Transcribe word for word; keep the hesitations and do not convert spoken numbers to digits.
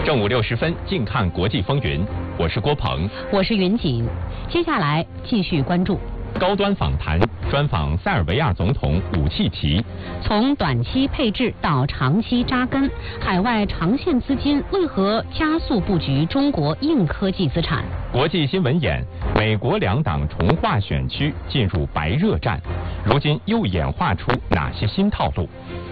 正午六十分，静看国际风云。我是郭鹏， 我是云锦。接下来继续关注高端访谈，专访塞尔维亚总统武契奇。 从短期配置到长期扎根，海外长线资金为何加速布局中国硬科技资产？ 国际新闻眼：美国两党重划选区进入白热战，如今又演化出哪些新套路？